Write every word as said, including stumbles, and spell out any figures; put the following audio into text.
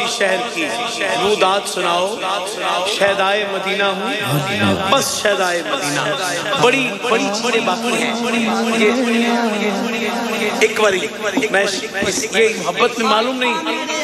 सी शहर की रूदात सुनाओ, शहदाए मदीना हूँ, बस शहदाए मदीना। बड़ी बड़ी चीजें बाकी हैं। एक बारी मैं ये मोहब्बत में मालूम नहीं